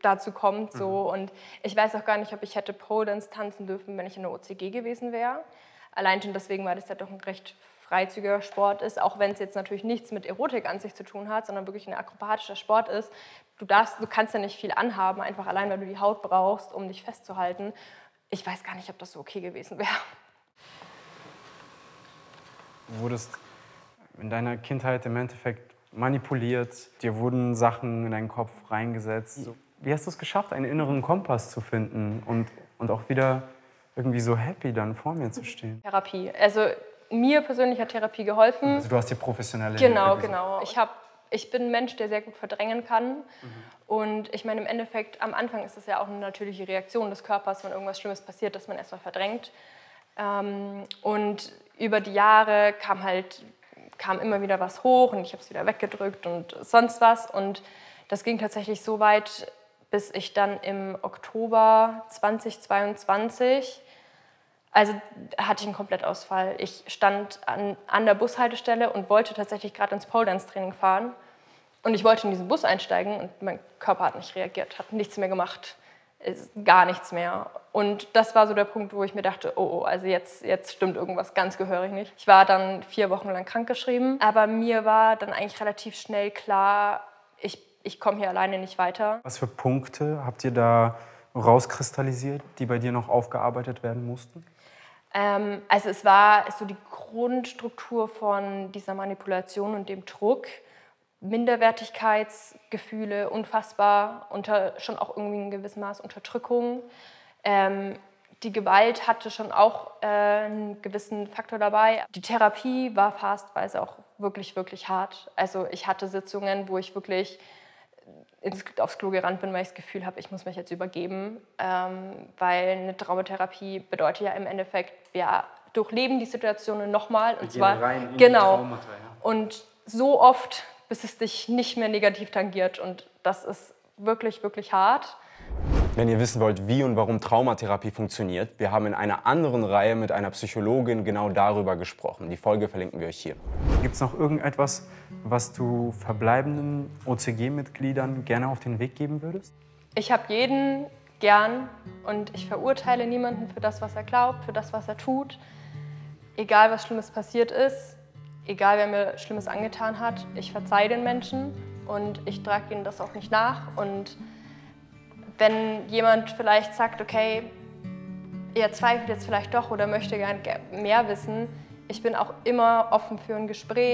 dazu kommt. So. Und ich weiß auch gar nicht, ob ich hätte Pole Dance tanzen dürfen, wenn ich in der OCG gewesen wäre. Allein schon deswegen, weil das ja doch ein recht freizügiger Sport ist, auch wenn es jetzt natürlich nichts mit Erotik an sich zu tun hat, sondern wirklich ein akrobatischer Sport ist. Du kannst ja nicht viel anhaben, einfach allein, weil du die Haut brauchst, um dich festzuhalten. Ich weiß gar nicht, ob das so okay gewesen wäre. Du wurdest in deiner Kindheit im Endeffekt manipuliert, dir wurden Sachen in deinen Kopf reingesetzt. Wie hast du es geschafft, einen inneren Kompass zu finden und auch wieder irgendwie so happy dann vor mir zu stehen? Therapie. Also mir persönlich hat Therapie geholfen. Also du hast dir professionelle Hilfe Genau, gesucht. genau. Ich bin ein Mensch, der sehr gut verdrängen kann. Und ich meine, im Endeffekt, am Anfang ist das ja auch eine natürliche Reaktion des Körpers, wenn irgendwas Schlimmes passiert, dass man erstmal verdrängt. Und über die Jahre kam immer wieder was hoch und ich habe es wieder weggedrückt und sonst was. Und das ging tatsächlich so weit, bis ich dann im Oktober 2022, also hatte ich einen Komplettausfall. Ich stand an der Bushaltestelle und wollte tatsächlich gerade ins Pole Dance Training fahren. Und ich wollte in diesen Bus einsteigen und mein Körper hat nicht reagiert, hat nichts mehr gemacht, gar nichts mehr. Und das war so der Punkt, wo ich mir dachte, oh, also jetzt stimmt irgendwas ganz gehörig nicht. Ich war dann 4 Wochen lang krankgeschrieben, aber mir war dann eigentlich relativ schnell klar, ich komme hier alleine nicht weiter. Was für Punkte habt ihr da rauskristallisiert, die bei dir noch aufgearbeitet werden mussten? Also es war so die Grundstruktur von dieser Manipulation und dem Druck. Minderwertigkeitsgefühle, unfassbar, schon auch irgendwie in gewissem Maß Unterdrückung. Die Gewalt hatte schon auch einen gewissen Faktor dabei. Die Therapie war phasenweise auch wirklich, wirklich hart. Also ich hatte Sitzungen, wo ich wirklich aufs Klo gerannt bin, weil ich das Gefühl habe, ich muss mich jetzt übergeben. Weil eine Traumatherapie bedeutet ja im Endeffekt, wir durchleben die Situationen nochmal. Und zwar rein in genau. die Traumata, ja. Und so oft, bis es dich nicht mehr negativ tangiert. Und das ist wirklich, wirklich hart. Wenn ihr wissen wollt, wie und warum Traumatherapie funktioniert, wir haben in einer anderen Reihe mit einer Psychologin genau darüber gesprochen. Die Folge verlinken wir euch hier. Gibt es noch irgendetwas, was du verbleibenden OCG-Mitgliedern gerne auf den Weg geben würdest? Ich habe jeden gern und ich verurteile niemanden für das, was er glaubt, für das, was er tut. Egal, was Schlimmes passiert ist, egal, wer mir Schlimmes angetan hat, ich verzeihe den Menschen und ich trage ihnen das auch nicht nach. Und wenn jemand vielleicht sagt, okay, er zweifelt jetzt vielleicht doch oder möchte gerne mehr wissen, ich bin auch immer offen für ein Gespräch.